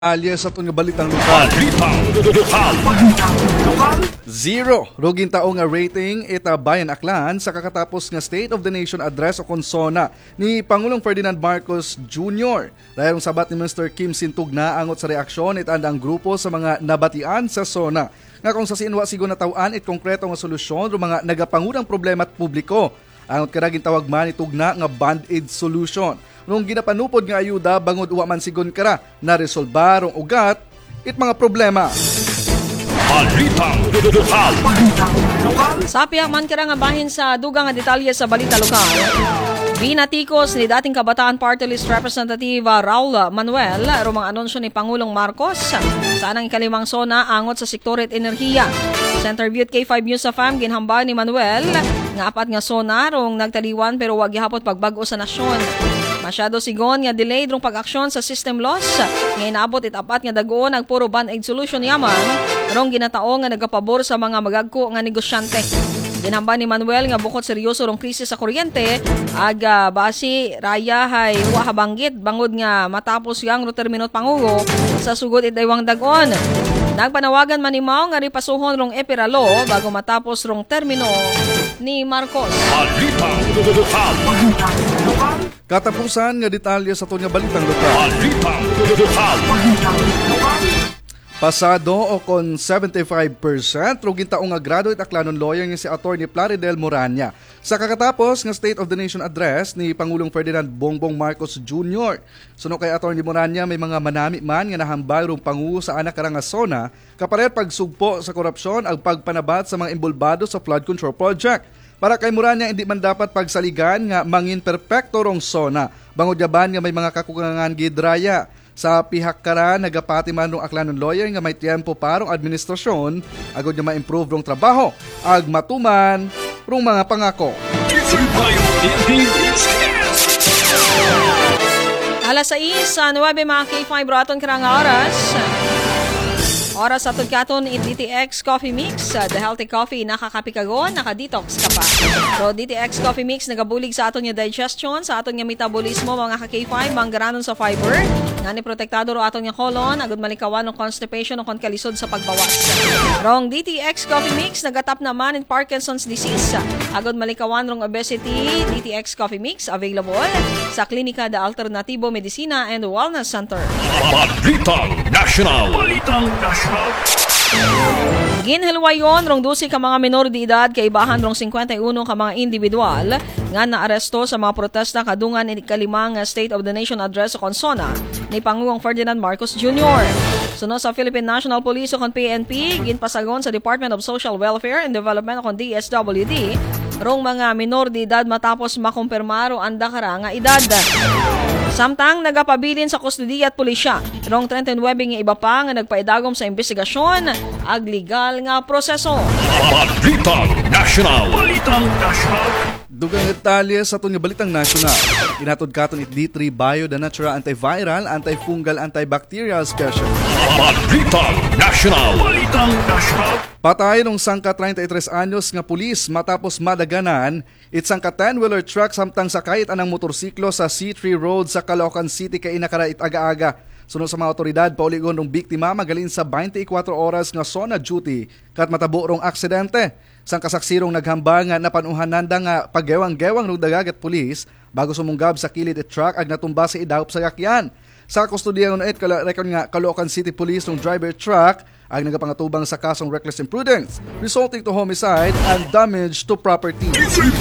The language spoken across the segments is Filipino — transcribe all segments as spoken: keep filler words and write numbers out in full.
Alias sa itong balitang lokal. Balitang lokal. Zero. Ruging taong nga rating ita Bayan Aklan sa kakatapos nga State of the Nation address o konsona ni Pangulong Ferdinand Marcos Junior Dahil sabat ni Mister Kim Sintug na angot sa reaksyon itanda ang grupo sa mga nabatian sa sona. Nga kung sa sinwa sigo na tawaan it konkreto nga solusyon o mga nagapangudang problema at publiko. Angot karaging tawag man itugna nga band-aid solution. Nung ginapanupod nga ayuda bangod uwa man sigon kara na resolbar ang ugat it mga problema. Balitang lokal. Sapiak man kara nga bahin sa dugang nga detalye sa balita lokal. Binatikos ni dating Kabataan Party List Representative Raul Manuel rumang anunsyo ni Pangulong Marcos sa anang ikalimang sona angot sa sektor at enerhiya. Sa interview at K five News sa F A M, ginhambal ni Manuel nga apat nga sona rong nagtaliwan pero wag gihapot pagbago sa nasyon. Masyado sigon nga delayed rong pag-aksyon sa system loss nga inaabot it apat nga dagoon ang puro band-aid solution yaman rong ginatao nga nagapabor sa mga magagko nga negosyante. Ginhamba ni Manuel nga bukod seryoso rong krisis sa kuryente aga basi raya hay wa habanggit bangod nga matapos yang ro terminot pangugo sa sugod idaywang dagon. Nagpanawagan man ni Mao nga ripasuhon rong epiralo bago matapos rong termino ni Marcos. Balitang lokal. Katapusan nga detalye sa itong balitang lokal. Balitang lokal. Pasado o kon seventy-five percent ruging taong nga graduate aklanon lawyer nga si Attorney Plaridel Morania sa kakatapos nga State of the Nation address ni Pangulong Ferdinand Bongbong Marcos Junior Suno kay Attorney Morania may mga manami man nga nahambay rong pangu sa anak karang nga sona kaparehat pagsugpo sa korupsyon ag pagpanabat sa mga imbolbado sa flood control project. Para kay Morania hindi man dapat pagsaligan nga mangin perpekto rong sona bangod yaban nga may mga kakugangan gidraya. Sa pihak kara nagapati man rong aklanon lawyer nga may tiempo parong administrasyon agod nga ma-improve rong trabaho ag matuman rong mga pangako. Alas sais sa nuwebe mga K five raton karang oras. Oras sa tudkaton in D T X Coffee Mix. The healthy coffee nakakapikagon, naka-detox ka pa. So D T X Coffee Mix nagabulig sa aton nga digestion, sa aton nga metabolismo mga ka K five, manggaranon sa fiber, nga ni protektado ro aton nga colon, agud malikawan ng constipation o kon kalisod sa pagbawas. Rong D T X Coffee Mix nagatap naman in Parkinson's disease, agud malikawan rong obesity. D T X Coffee Mix available sa Klinika de Alternatibo Medicina and Wellness Center. Balitang National. Balitang National. Ginhilwayon rong dusi ka mga menor de edad kay ibahan rong fifty-one ka mga individual nga naaresto sa mga protesta kadungan ni kalimang State of the Nation address o konsona ni Pangulong Ferdinand Marcos Junior Suno sa Philippine National Police o kon P N P, ginpasagon sa Department of Social Welfare and Development o kon D S W D rong mga menor de edad matapos makumpirmaro ang dakara nga edad. Samtang nagapabilin sa kustodiya at pulisya, rong thirty-nine nga iba pa nga nagpaidagom sa investigasyon ag legal nga proseso. Balitang National. Balitang National. Dugang detalye sa itong balitang nasyonal. Inatod katon it D three Bio the Natural Antiviral, Antifungal, Antibacterial Special. Balitang National. Balitang National. Patay nung sangka thirty-three anyos nga pulis matapos madaganan it sangka ten-wheeler truck samtang sakay it anang motorsiklo sa C three Road sa Caloocan City kay inakara it aga-aga. Sunod sa mga otoridad, pauligon ng biktima magalin sa twenty-four oras nga sona duty kat matabo rong aksidente. Sang kasaksirong naghamba nga napanuhanan nga paggewang-gewang ng dagagat pulis bago sumunggab sa kilid it truck ag natumba sa idahop sa yakyan. Sa kustodiya ng it rekon nga Caloocan City Police ng driver truck ang nagapangatubang sa kasong reckless imprudence resulting to homicide and damage to property.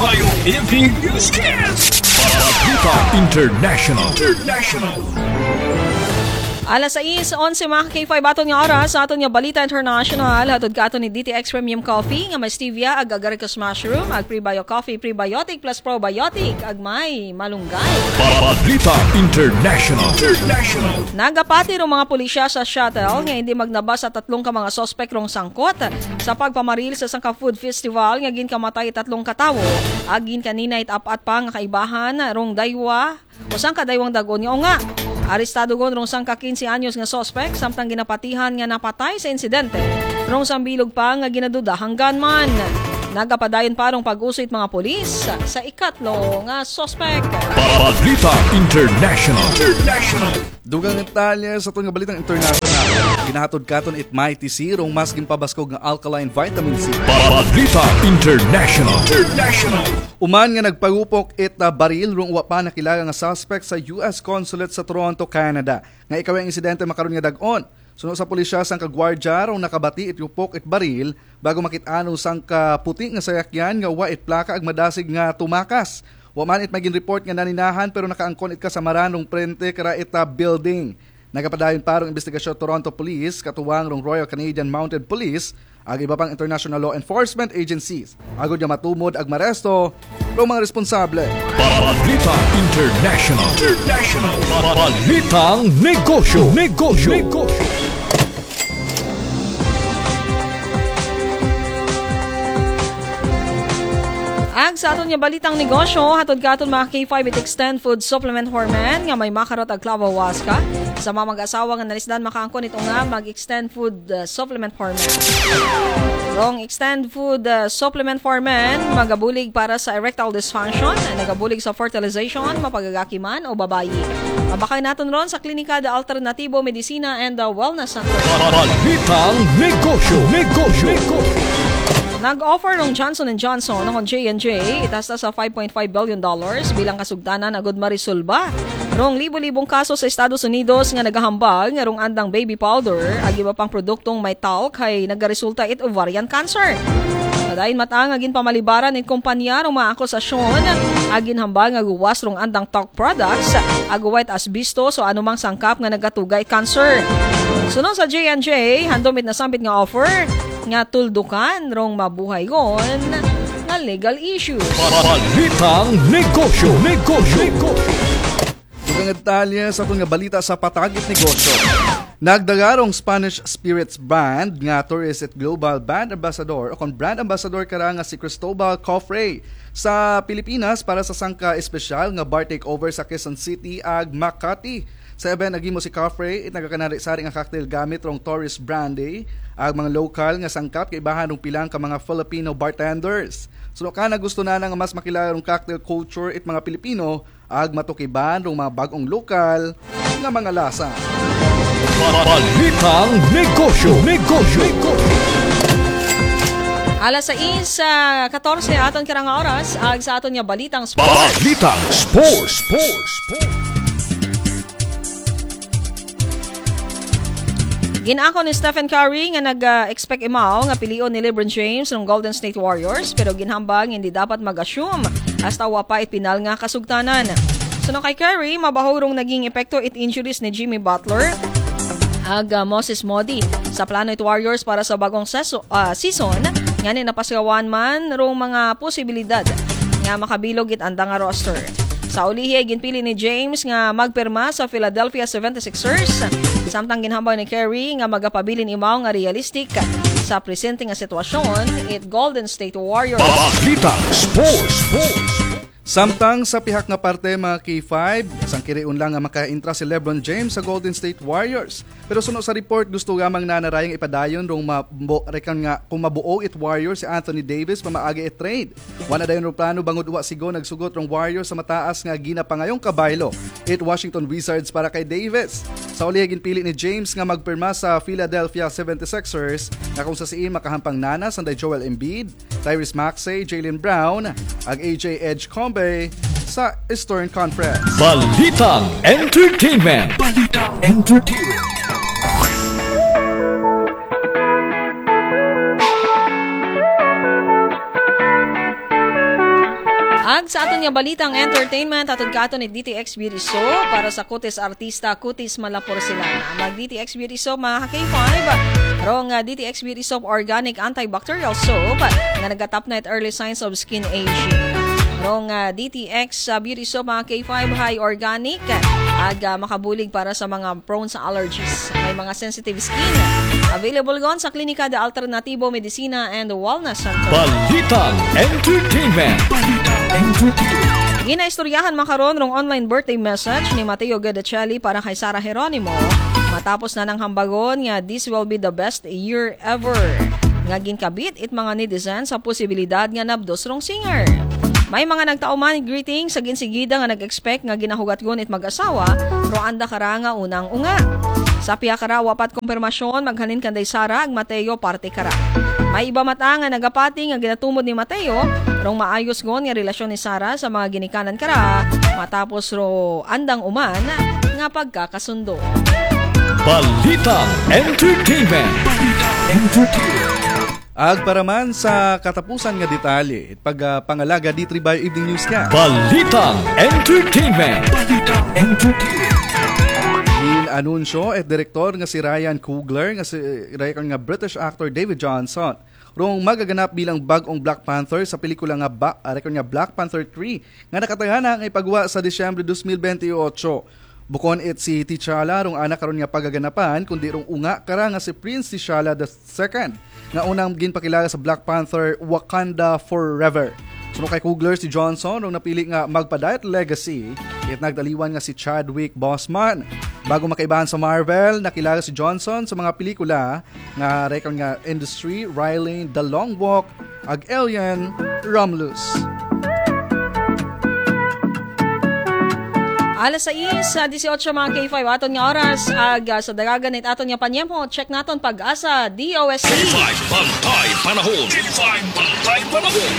International. International. Alas sais, eleven mga K five aton nga oras sa aton nga Balita International. Hatod ka aton ni D T X Premium Coffee nga may stevia ag agaricus mushroom ag prebio coffee prebiotic plus probiotic ag may malunggay. Balita International. International. Nagapati ro mga pulisya sa shuttle nga hindi magnaba sa tatlong ka mga sospek rong sangkot sa pagpamaril sa Sangka Food Festival nga ginkamatay tatlong katawo ag gin kanina it apat pa nga kaibahan rong daywa o sangka daywang dagon nga o nga. Arestado gon rong sangka fifteen anyos nga sospek samtang ginapatihan nga napatay sa insidente rong sambilog pa nga ginaduda hanggan man. Nagapadayon parong pag-usit mga polis sa ikatlo nga suspect. Balita International. International. Dugang Italia sa itong balitang international. Ginahatod katon it mighty sirong mas gimpabaskog nga alkaline vitamin C. Balita International. International. Uman nga nagpagupok it na baril rong uwa pa nakilala nga suspect sa U S Consulate sa Toronto, Canada. Nga ikaw ang insidente makaroon nga dag-on. Suno sa pulisya sang kagwardya rong nakabati it yupok it baril bago makit-ano sang kaputi nga sayakyan nga uwa it plaka ag madasig nga tumakas. Wa man it maging report nga naninahan pero nakaangkon it ka sa maranong prente kara ita building. Nagapadayon parong investigasyon Toronto Police katuwang rong Royal Canadian Mounted Police ag iba pang international law enforcement agencies. Agod nga matumod ag maresto rong mga responsable. Balita International. International. Balitang negosyo. Negosyo. Negosyo. Ag sa aton nga balitang negosyo, hatod katon mga K five it Extend Food Supplement for Men nga may makarot ag clavahuasca. Sa mga mag-asawa nga nalisdan makaangkon ito nga mag-Extend Food uh, Supplement for Men. Rong Extend Food uh, Supplement for Men magabulig para sa erectile dysfunction, nagabulig sa fertilization, mapagagakiman o babayi. Mabakay naton ron sa Klinika de Alternativo Medicina and the Wellness Center. Balitang negosyo. Negosyo. Negosyo. Nag-offer ng Johnson and Johnson ng J and J itasta sa five point five billion dollars bilang kasugdanan agud marisolba rong libo-libong kaso sa Estados Unidos nga nagahambag nga rong andang baby powder ag iba pang produktong may talc kay nagaresulta it ovarian cancer. Padayon matang agin pamalibaran ng kumpanya rong mga akusasyon agin hambag nga guwas rong andang talc products aguwait asbesto so anumang sangkap nga nagatugay cancer. Sunod sa J and J handomit na sambit nga offer nga tuldukan rong mabuhay gon nga legal issues. Balitang negosyo. Negosyo. Negosyo. Dugang Italia sa itong nga balita sa patagit negosyo. Nagdagarong Spanish Spirits Brand nga Tourist at Global Brand Ambassador o kon Brand Ambassador kara nga si Cristobal Cofre sa Pilipinas para sa sangka espesyal nga bar takeover sa Quezon City ag Makati. Sa event nagimo si Cofre it nagakanari-sari nga cocktail gamit rong Tourist Brandy ag mga local nga sangkap kay ibahan rong pilang ka mga Filipino bartenders. Suno ka na gusto na nga mas makilala rong cocktail culture it mga Pilipino ag matukiban rong mga bagong lokal nga mga lasa. Balitang negosyo. Negosyo. Negosyo. Alas sais sa fourteen aton kirang oras ag sa aton nga balitang sports. Balitang sports. Sports. Sports. Ginako ni Stephen Curry nga nag-expect imaw nga pilion ni LeBron James ng Golden State Warriors pero ginhambang hindi dapat mag-assume hasta wapa it pinal nga kasugtanan. Suno kay Curry, mabahurong naging epekto it injuries ni Jimmy Butler ag uh, Moses Modi sa plano it Warriors para sa bagong seso, uh, season nga ni napasgawan man rong mga posibilidad nga makabilog it andang nga roster. Sa ulihi ginpili ni James nga magpirma sa Philadelphia seventy-sixers samtang ginhambang ni Curry nga magapabilin imaw nga realistic sa presente nga sitwasyon it Golden State Warriors. Balitang sports. Sports. Samtang sa pihak nga parte mga K five, isang kiriun lang nga maka-intra si LeBron James sa Golden State Warriors. Pero suno sa report gusto gamang nanarayang ipadayon rong mabuo rekan nga kung mabuo it Warriors si Anthony Davis pamaagi it trade. Wala dayon rong plano bangod uwa sigo nagsugot rong Warriors sa mataas nga ginapangayong kabaylo it Washington Wizards para kay Davis. Sa uli ginpili ni James nga magpirma sa Philadelphia seventy-sixers na kung sa siin makahampang nana sanday Joel Embiid, Tyrese Maxey, Jaylen Brown, ag A J Edge Combe sa Eastern Conference. Balitang Entertainment. Balitang Entertainment. Ag sa aton nga balitang entertainment atod katon ni D T X Beauty Soap para sa kutis artista kutis malaporcelana. Mag D T X Beauty Soap mga K five. Rong uh, D T X Beauty Soap organic antibacterial soap nga nagatap na it early signs of skin aging. Rong uh, D T X uh, Beauty Soap mga K five high organic ag uh, makabulig para sa mga prone sa allergies. May mga sensitive skin. Available gon sa Klinika de Alternativo Medicina and Wellness Center. Balitang Entertainment. Balitang Entertainment. Ginaistoryahan makaron rong online birthday message ni Mateo Gadacelli para kay Sarah Geronimo matapos na nang hambagon nga this will be the best year ever. nga ginkabit it mga netizen sa posibilidad nga nabdos rong singer. May mga nagtauman greeting sa ginsigida nga nag-expect nga ginahugat-gon it mag-asawa ro anda kara nga unang unga. Sa piya kara wapat kumpirmasyon maghalin kanday Sara ag Mateo parte kara. May iba mata nga nagapati nga ginatumod ni Mateo rong maayos gon nga relasyon ni Sara sa mga ginikanan kara matapos ro andang uman nga pagkakasundo. Balitang Entertainment. Entertainment. Agparaman sa katapusan nga detalye, pag uh, pangalaga di Tribay Evening News ka. Balitang Entertainment. Balitang Entertainment. Gin-anunsyo at direktor nga si Ryan Coogler, nga si Ryan nga British actor David Johnson, rong magaganap bilang bagong Black Panther sa pelikula nga ba, record nga Black Panther three, nga nakatagana nga ipagwa sa Disyembre twenty twenty-eight. Bukon it si T'Challa rong anak karon nga pagaganapan kundi rong unga kara nga si Prince T'Challa the second nga unang ginpakilala sa Black Panther Wakanda Forever. Sunod kay Coogler si Johnson rong napili nga magpadayat legacy it nagdaliwan nga si Chadwick Boseman. Bago makaibahan sa Marvel, nakilala si Johnson sa mga pelikula nga record nga Industry, Riley, The Long Walk, ag Alien, Romulus. Alas sais sa eighteen mga K five aton nga oras ag uh, sa dagagan it aton nga panyempo check naton pag-asa D O S T. five Bantay Panahon. five Bantay Panahon.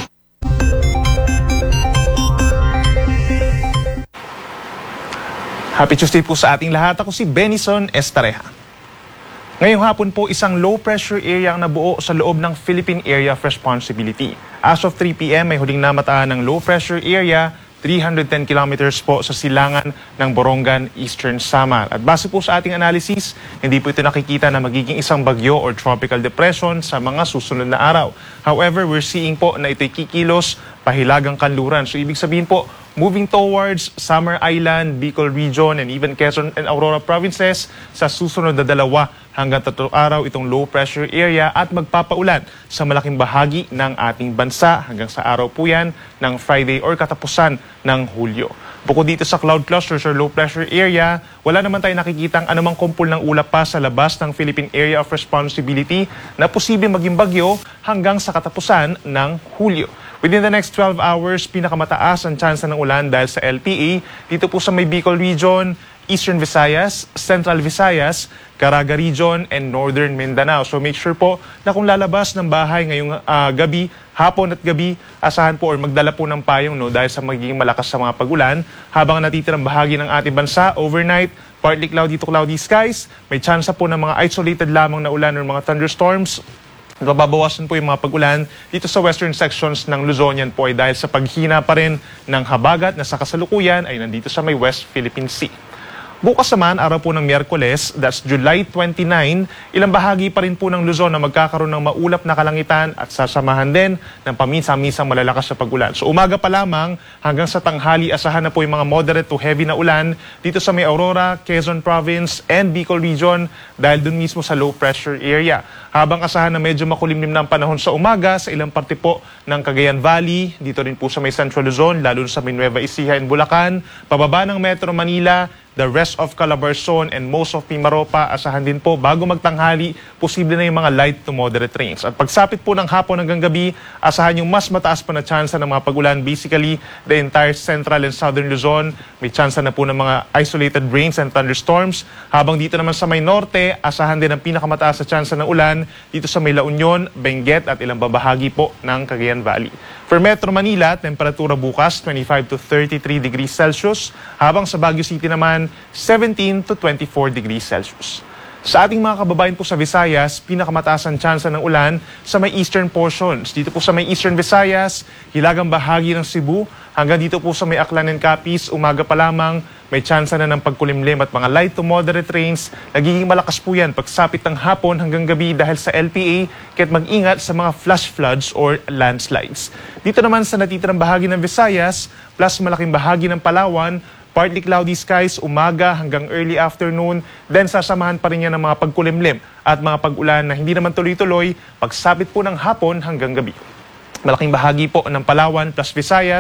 Happy Tuesday po sa ating lahat. Ako si Benison Estareja. Ngayong hapon po, isang low-pressure area ang nabuo sa loob ng Philippine Area of Responsibility. As of three p.m., may huling namataan ng low-pressure area three hundred ten kilometers po sa silangan ng Borongan, Eastern Samar. At base po sa ating analysis, hindi po ito nakikita na magiging isang bagyo or tropical depression sa mga susunod na araw. However, we're seeing po na ito'y kikilos pahilagang kanluran. So ibig sabihin po, moving towards Samar Island, Bicol Region, and even Quezon and Aurora provinces sa susunod na dalawa hanggang tatlong araw itong low pressure area at magpapaulan sa malaking bahagi ng ating bansa hanggang sa araw po yan ng Friday or katapusan ng Hulyo. Bukod dito sa cloud clusters or low pressure area, wala naman tayo nakikitang anumang kumpul ng ulap pa sa labas ng Philippine Area of Responsibility na posibleng maging bagyo hanggang sa katapusan ng Hulyo. Within the next twelve hours, pinakamataas ang tsansa ng ulan dahil sa L P A dito po sa may Bicol Region, Eastern Visayas, Central Visayas, Caraga Region, and Northern Mindanao. So make sure po na kung lalabas ng bahay ngayong uh, gabi, hapon at gabi, asahan po or magdala po ng payong no, dahil sa magiging malakas sa mga pagulan. Habang natitirang bahagi ng ating bansa, overnight, partly cloudy to cloudy skies, may tsansa po ng mga isolated lamang na ulan or mga thunderstorms. Nababawasan po yung mga pag-ulan dito sa western sections ng Luzonian po ay dahil sa paghina pa rin ng habagat na sa kasalukuyan ay nandito sa may West Philippine Sea. Bukas naman, araw po ng Miyerkules, that's July twenty-nine, ilang bahagi pa rin po ng Luzon na magkakaroon ng maulap na kalangitan at sasamahan din ng paminsan-minsang malalakas na pag-ulan. So umaga pa lamang hanggang sa tanghali, asahan na po yung mga moderate to heavy na ulan dito sa may Aurora, Quezon Province, and Bicol Region dahil dun mismo sa low pressure area. Habang asahan na medyo makulimlim na ang panahon sa umaga sa ilang parte po ng Cagayan Valley, dito rin po sa may Central Luzon, lalo sa may Nueva Ecija and Bulacan, pababa ng Metro Manila, the rest of Calabarzon and most of Mimaropa, asahan din po bago magtanghali, posible na yung mga light to moderate rains. At pagsapit po ng hapon hanggang gabi, asahan yung mas mataas pa na tsansa ng mga pagulan. Basically, the entire central and southern Luzon, may tsansa na po ng mga isolated rains and thunderstorms. Habang dito naman sa may norte, asahan din ang pinakamataas na tsansa ng ulan dito sa may La Union, Benguet at ilang babahagi po ng Cagayan Valley. For Metro Manila, temperatura bukas twenty-five to thirty-three degrees Celsius, habang sa Baguio City naman seventeen to twenty-four degrees Celsius. Sa ating mga kababayan po sa Visayas, pinakamataas ang tsansa ng ulan sa may eastern portions. Dito po sa may Eastern Visayas, hilagang bahagi ng Cebu, hanggang dito po sa may Aklan and Capiz, umaga pa lamang, may tsansa na ng pagkulimlim at mga light to moderate rains. Nagiging malakas po yan pagsapit ng hapon hanggang gabi dahil sa L P A, kaya't mag-ingat sa mga flash floods or landslides. Dito naman sa natitirang bahagi ng Visayas, plus malaking bahagi ng Palawan, partly cloudy skies, umaga hanggang early afternoon, then sasamahan pa rin yan ng mga pagkulimlim at mga pag-ulan na hindi naman tuloy-tuloy pagsapit po ng hapon hanggang gabi. Malaking bahagi po ng Palawan plus Visayas,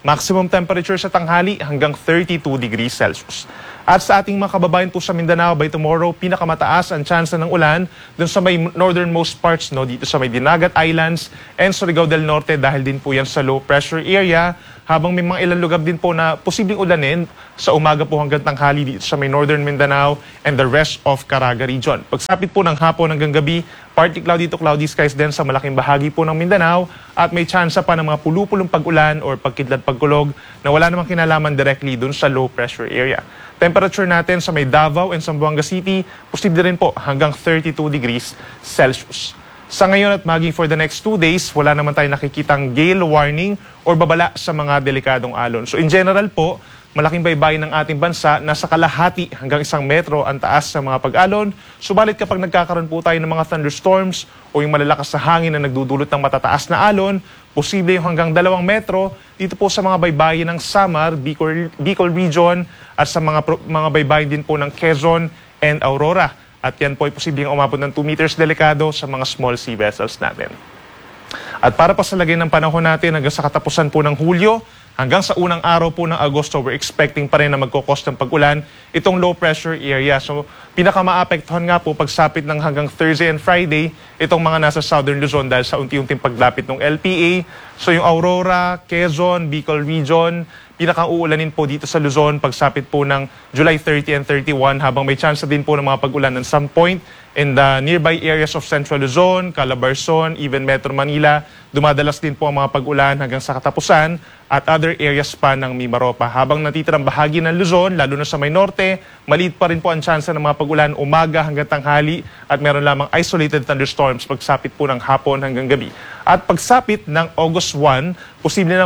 Maximum temperature sa tanghali hanggang thirty-two degrees Celsius. At sa ating mga kababayan po sa Mindanao, by tomorrow, pinakamataas ang tsansa ng ulan dun sa may northernmost parts, no, dito sa may Dinagat Islands and Surigao del Norte dahil din po yan sa low pressure area. Habang may mga ilang lugar din po na posibleng ulanin sa umaga po hanggang tanghali dito sa may northern Mindanao and the rest of Caraga region. Pagsapit po ng hapon hanggang gabi, partly cloudy to cloudy skies din sa malaking bahagi po ng Mindanao at may tsansa pa ng mga pulupulong pag-ulan or pagkidlat pagkulog na wala namang kinalaman directly dun sa low pressure area. Temperature natin sa may Davao and Zamboanga City, posible rin po hanggang thirty-two degrees Celsius. Sa ngayon at maging for the next two days, wala naman tayo nakikitang gale warning or babala sa mga delikadong alon. So in general po, malaking baybayin ng ating bansa, nasa kalahati hanggang isang metro ang taas sa mga pag-alon. Subalit kapag nagkakaroon po tayo ng mga thunderstorms o yung malalakas na hangin na nagdudulot ng matataas na alon, posible yung hanggang dalawang metro dito po sa mga baybayin ng Samar, Bicol, Bicol Region at sa mga, mga baybayin din po ng Quezon and Aurora. At yan po ay posibleng umabot ng two meters delikado sa mga small sea vessels natin. At para pa sa lagay ng panahon natin hanggang sa katapusan po ng Hulyo, hanggang sa unang araw po ng Agosto, we're expecting pa rin na magkukos ng pag-ulan itong low pressure area. So pinakamaapektuhan nga po pagsapit ng hanggang Thursday and Friday, itong mga nasa Southern Luzon dahil sa unti-unting paglapit ng L P A. So yung Aurora, Quezon, Bicol Region, pinaka-uulanin po dito sa Luzon pagsapit po ng July thirty and thirty-one habang may chance din po ng mga pag-ulan at some point in the nearby areas of Central Luzon, Calabarzon, even Metro Manila. Dumadalas din po ang mga pag-ulan hanggang sa katapusan at other areas pa ng Mimaropa. Habang natitirang bahagi ng Luzon, lalo na sa may norte, maliit pa rin po ang chance ng mga pag-ulan umaga hanggang tanghali at meron lamang isolated thunderstorms pagsapit po ng hapon hanggang gabi. At pagsapit ng August first, posible na